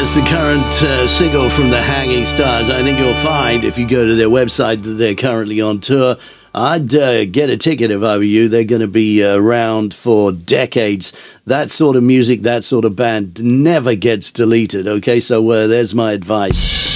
That's the current single from the Hanging Stars. I think you'll find, if you go to their website, that they're currently on tour. I'd get a ticket if I were you. They're going to be around for decades. That sort of music, that sort of band never gets deleted, okay? So there's my advice.